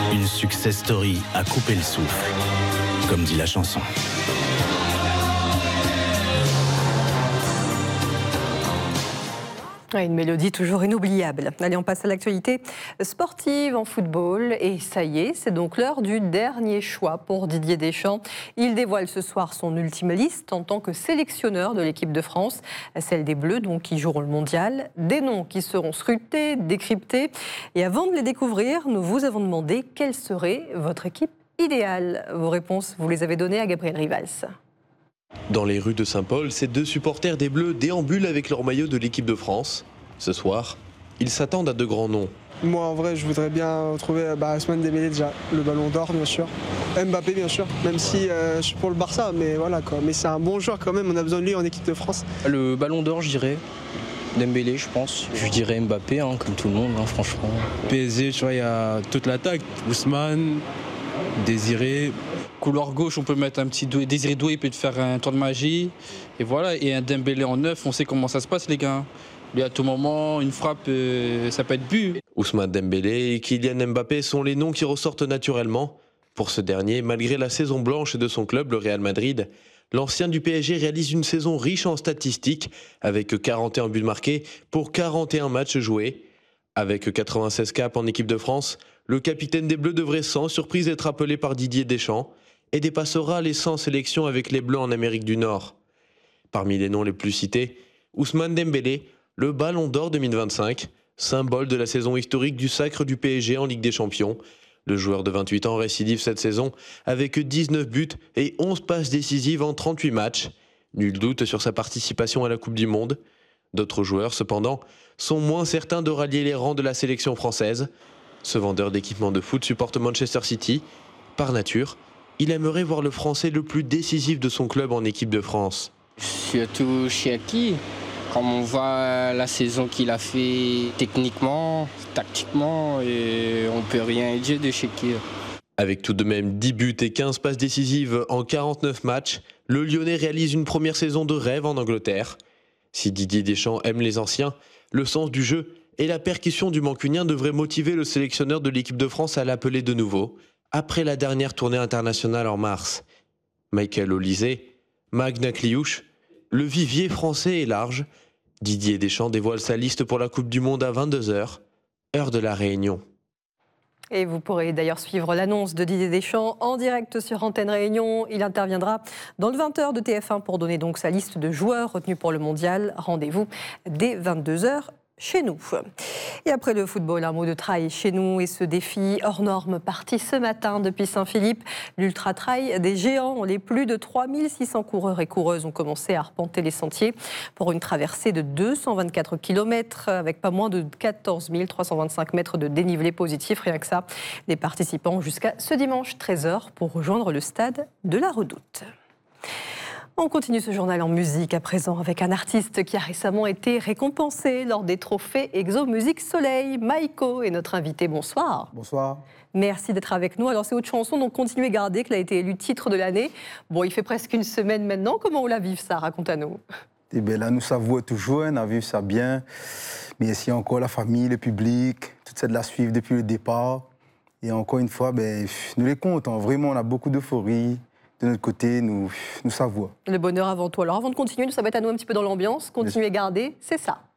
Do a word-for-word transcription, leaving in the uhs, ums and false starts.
Une success story à couper le souffle, comme dit la chanson. Une mélodie toujours inoubliable. Allez, on passe à l'actualité sportive en football. Et ça y est, c'est donc l'heure du dernier choix pour Didier Deschamps. Il dévoile ce soir son ultime liste en tant que sélectionneur de l'équipe de France, celle des Bleus, donc, qui joueront le mondial. Des noms qui seront scrutés, décryptés. Et avant de les découvrir, nous vous avons demandé quelle serait votre équipe idéale. Vos réponses, vous les avez données à Gabriel Rivals. Dans les rues de Saint-Paul, ces deux supporters des Bleus déambulent avec leur maillot de l'équipe de France. Ce soir, ils s'attendent à de grands noms. Moi, en vrai, je voudrais bien retrouver bah, Ousmane Dembélé déjà, le Ballon d'Or, bien sûr. Mbappé, bien sûr, même si euh, je suis pour le Barça, mais voilà quoi. Mais c'est un bon joueur quand même, on a besoin de lui en équipe de France. Le Ballon d'Or, je dirais. Dembélé, je pense. Je dirais Mbappé, hein, comme tout le monde, hein, franchement. P S G, tu vois, il y a toute l'attaque. Ousmane, Désiré. Couloir gauche, on peut mettre un petit Doué. Désiré Doué, il peut te faire un tour de magie. Et voilà, et un Dembélé en neuf, on sait comment ça se passe, les gars. Lui, à tout moment, une frappe, euh, ça peut être but. Ousmane Dembélé et Kylian Mbappé sont les noms qui ressortent naturellement. Pour ce dernier, malgré la saison blanche de son club, le Real Madrid, l'ancien du P S G réalise une saison riche en statistiques, avec quarante et un buts marqués pour quarante et un matchs joués. Avec quatre-vingt-seize caps en équipe de France, le capitaine des Bleus devrait sans surprise être appelé par Didier Deschamps et dépassera les cent sélections avec les Bleus en Amérique du Nord. Parmi les noms les plus cités, Ousmane Dembélé, le Ballon d'Or deux mille vingt-cinq, symbole de la saison historique du sacre du P S G en Ligue des Champions. Le joueur de vingt-huit ans récidive cette saison avec dix-neuf buts et onze passes décisives en trente-huit matchs. Nul doute sur sa participation à la Coupe du Monde. D'autres joueurs, cependant, sont moins certains de rallier les rangs de la sélection française. Ce vendeur d'équipements de foot supporte Manchester City. Par nature, il aimerait voir le Français le plus décisif de son club en équipe de France. Surtout Cherki, comme on voit la saison qu'il a fait techniquement, tactiquement, et on peut rien dire de Cherki. Avec tout de même dix buts et quinze passes décisives en quarante-neuf matchs, le Lyonnais réalise une première saison de rêve en Angleterre. Si Didier Deschamps aime les anciens, le sens du jeu et la percussion du mancunien devraient motiver le sélectionneur de l'équipe de France à l'appeler de nouveau, après la dernière tournée internationale en mars. Michael Olise, Magna Kliouch, le vivier français est large. Didier Deschamps dévoile sa liste pour la Coupe du Monde à vingt-deux heures, heure de la Réunion. Et vous pourrez d'ailleurs suivre l'annonce de Didier Deschamps en direct sur Antenne Réunion. Il interviendra dans le vingt heures de T F un pour donner donc sa liste de joueurs retenus pour le mondial. Rendez-vous dès vingt-deux heures chez nous. Et après le football, un mot de trail chez nous et ce défi hors norme parti ce matin depuis Saint-Philippe. L'Ultra Trail des géants. Les plus de trois mille six cents coureurs et coureuses ont commencé à arpenter les sentiers pour une traversée de deux cent vingt-quatre kilomètres avec pas moins de quatorze mille trois cent vingt-cinq mètres de dénivelé positif. Rien que ça, les participants ont jusqu'à ce dimanche treize heures pour rejoindre le stade de la Redoute. On continue ce journal en musique à présent avec un artiste qui a récemment été récompensé lors des trophées Exo Musique Soleil. Maïko est notre invité. Bonsoir. Bonsoir. Merci d'être avec nous. Alors c'est votre chanson, donc Continuez garder, qui a été élue titre de l'année. Bon, il fait presque une semaine maintenant. Comment on la vive ça? Raconte-nous. Eh bien là, nous savons toujours, on a vu ça bien. Mais ici encore la famille, le public, tout ça de la suivre depuis le départ. Et encore une fois, ben, nous les comptons. Vraiment, on a beaucoup d'euphorie. De notre côté, nous, nous savourons. Le bonheur avant tout. Alors avant de continuer, nous ça va être à nous un petit peu dans l'ambiance. Continuez garder, c'est ça.